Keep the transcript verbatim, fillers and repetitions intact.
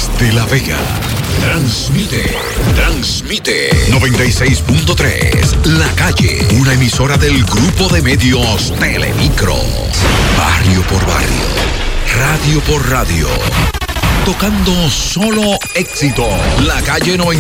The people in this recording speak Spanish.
Desde La Vega, transmite, transmite noventa y seis punto tres, La Calle, una emisora del grupo de medios Telemicro. Barrio por barrio, radio por radio, tocando solo éxito. La Calle noventa.